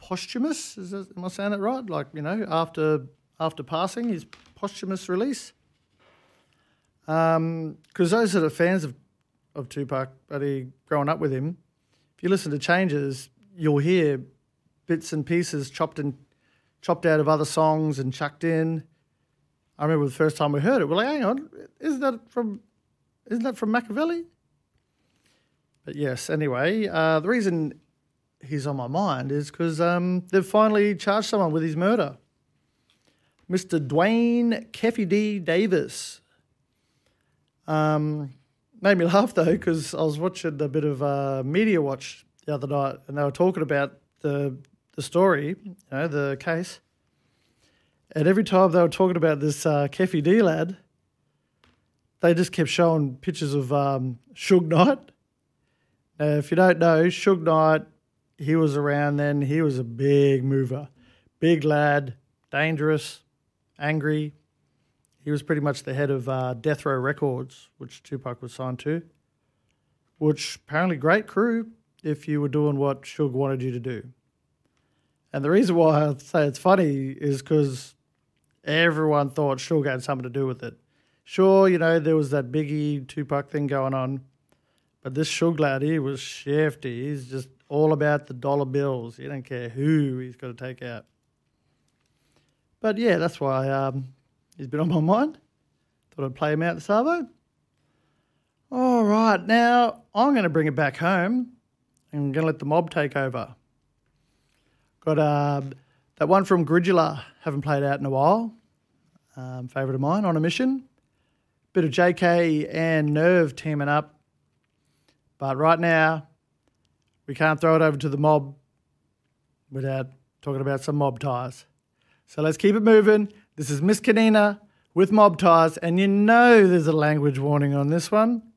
posthumous. Am I saying it right? Like, after passing, his posthumous release. Because those that are fans of Tupac, buddy, growing up with him, if you listen to Changes, you'll hear bits and pieces chopped out of other songs and chucked in. I remember the first time we heard it, we're like, hang on, isn't that from Machiavelli? But yes, anyway, the reason he's on my mind is because they've finally charged someone with his murder. Mr. Dwayne Keffy D. Davis. Made me laugh, though, because I was watching a bit of Media Watch the other night, and they were talking about the story, the case. And every time they were talking about this Keffy D lad, they just kept showing pictures of Suge Knight. If you don't know, Suge Knight, he was around then. He was a big mover. Big lad, dangerous, angry. He was pretty much the head of Death Row Records, which Tupac was signed to, which apparently great crew if you were doing what Suge wanted you to do. And the reason why I say it's funny is because everyone thought Suge had something to do with it. Sure, there was that Biggie Tupac thing going on, but this Suge lad, he was shifty. He's just all about the dollar bills. He don't care who he's got to take out. But yeah, that's why he's been on my mind. Thought I'd play him out the Savo. All right, now I'm going to bring it back home. I'm going to let the mob take over. Got that one from Gridula. Haven't played out in a while. Favourite of mine, On a Mission. Bit of JK and Nerve teaming up. But right now, we can't throw it over to the mob without talking about some Mob Ties. So let's keep it moving. This is Miss Kanina with Mob Ties, and there's a language warning on this one.